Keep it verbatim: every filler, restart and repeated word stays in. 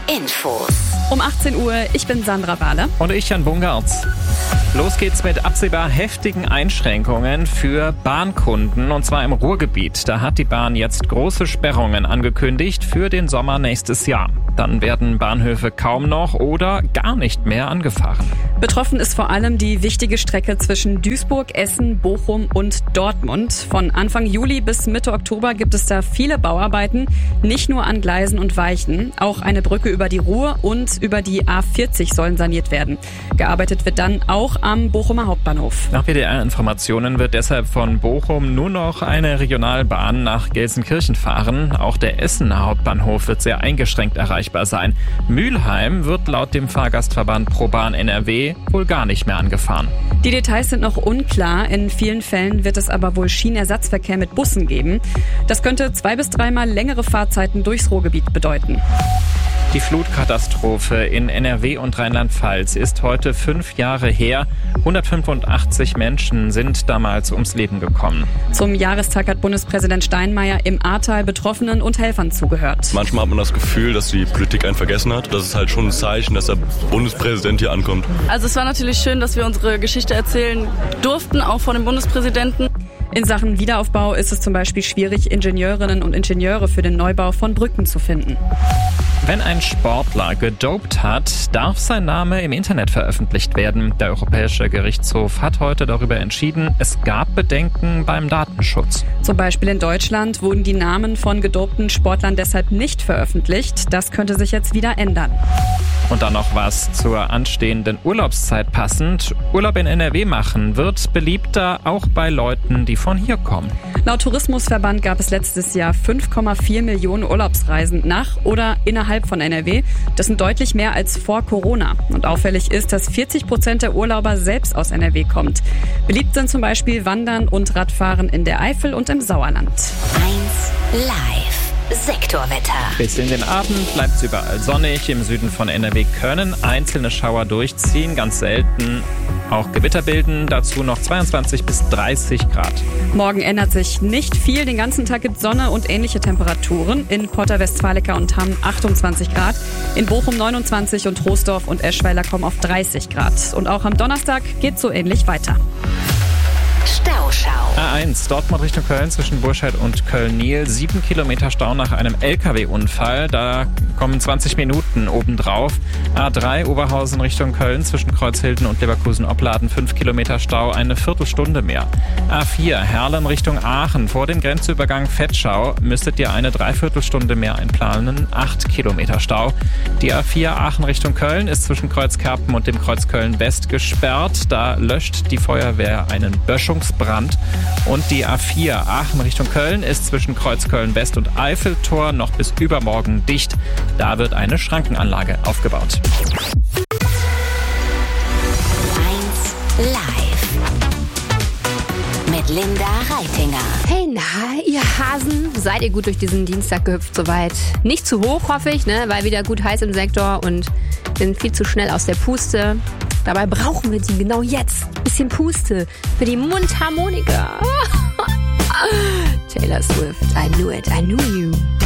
Infos. Um achtzehn Uhr, ich bin Sandra Wahler. Und ich, Jan Bungartz. Los geht's mit absehbar heftigen Einschränkungen für Bahnkunden, und zwar im Ruhrgebiet. Da hat die Bahn jetzt große Sperrungen angekündigt für den Sommer nächstes Jahr. Dann werden Bahnhöfe kaum noch oder gar nicht mehr angefahren. Betroffen ist vor allem die wichtige Strecke zwischen Duisburg, Essen, Bochum und Dortmund. Von Anfang Juli bis Mitte Oktober gibt es da viele Bauarbeiten, nicht nur an Gleisen und Weichen. Auch eine Brücke über die Ruhr und über die A vierzig sollen saniert werden. Gearbeitet wird dann auch am Bochumer Hauptbahnhof. Nach W D R-Informationen wird deshalb von Bochum nur noch eine Regionalbahn nach Gelsenkirchen fahren. Auch der Essener Hauptbahnhof wird sehr eingeschränkt erreichbar sein. Mülheim wird laut dem Fahrgastverband ProBahn N R W wohl gar nicht mehr angefahren. Die Details sind noch unklar. In vielen Fällen wird es aber wohl Schienenersatzverkehr mit Bussen geben. Das könnte zwei bis dreimal längere Fahrzeiten durchs Ruhrgebiet bedeuten. Die Flutkatastrophe in N R W und Rheinland-Pfalz ist heute fünf Jahre her. hundertfünfundachtzig Menschen sind damals ums Leben gekommen. Zum Jahrestag hat Bundespräsident Steinmeier im Ahrtal Betroffenen und Helfern zugehört. Manchmal hat man das Gefühl, dass die Politik einen vergessen hat. Das ist halt schon ein Zeichen, dass der Bundespräsident hier ankommt. Also es war natürlich schön, dass wir unsere Geschichte erzählen durften, auch von dem Bundespräsidenten. In Sachen Wiederaufbau ist es zum Beispiel schwierig, Ingenieurinnen und Ingenieure für den Neubau von Brücken zu finden. Wenn ein Sportler gedopt hat, darf sein Name im Internet veröffentlicht werden. Der Europäische Gerichtshof hat heute darüber entschieden, es gab Bedenken beim Datenschutz. Zum Beispiel in Deutschland wurden die Namen von gedopten Sportlern deshalb nicht veröffentlicht. Das könnte sich jetzt wieder ändern. Und dann noch was zur anstehenden Urlaubszeit passend. Urlaub in N R W machen wird beliebter, auch bei Leuten, die von hier kommen. Laut Tourismusverband gab es letztes Jahr fünf Komma vier Millionen Urlaubsreisen nach oder innerhalb von N R W. Das sind deutlich mehr als vor Corona. Und auffällig ist, dass vierzig Prozent der Urlauber selbst aus N R W kommt. Beliebt sind zum Beispiel Wandern und Radfahren in der Eifel und im Sauerland. eins Live. Sektorwetter. Bis in den Abend bleibt es überall sonnig. Im Süden von N R W können einzelne Schauer durchziehen, ganz selten auch Gewitter bilden. Dazu noch zweiundzwanzig bis dreißig Grad. Morgen ändert sich nicht viel. Den ganzen Tag gibt es Sonne und ähnliche Temperaturen. In Porta Westfalica und Hamm achtundzwanzig Grad. In Bochum neunundzwanzig und Troisdorf und Eschweiler kommen auf dreißig Grad. Und auch am Donnerstag geht so ähnlich weiter. Stauschau. A eins, Dortmund Richtung Köln zwischen Burscheid und Köln-Niel. Sieben Kilometer Stau nach einem L K W-Unfall. Da kommen zwanzig Minuten obendrauf. A drei, Oberhausen Richtung Köln zwischen Kreuzhilden und Leverkusen-Opladen. Fünf Kilometer Stau, eine Viertelstunde mehr. A vier, Herlen Richtung Aachen. Vor dem Grenzübergang Vetschau müsstet ihr eine Dreiviertelstunde mehr einplanen. Acht Kilometer Stau. Die A vier, Aachen Richtung Köln ist zwischen Kreuzkerpen und dem Kreuz Köln-West gesperrt. Da löscht die Feuerwehr einen Böschungsbrand. Und die A vier Aachen Richtung Köln ist zwischen Kreuz Köln-West und Eiffeltor noch bis übermorgen dicht. Da wird eine Schrankenanlage aufgebaut. eins Live. Mit Linda Reitinger. Hey, na, ihr Hasen, seid ihr gut durch diesen Dienstag gehüpft soweit? Nicht zu hoch, hoffe ich, ne? Weil wieder gut heiß im Sektor und wir sind viel zu schnell aus der Puste. Dabei brauchen wir die genau jetzt. Bisschen Puste für die Mundharmonika. Taylor Swift, I knew it, I knew you.